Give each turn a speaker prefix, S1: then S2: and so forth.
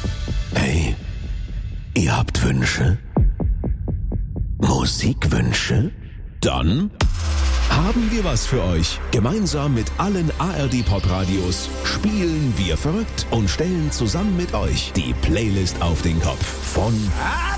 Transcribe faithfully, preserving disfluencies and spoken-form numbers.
S1: Hey, ihr habt Wünsche? Musikwünsche? Dann haben wir was für euch. Gemeinsam mit allen A R D-Pop-Radios spielen wir verrückt und stellen zusammen mit euch die Playlist auf den Kopf von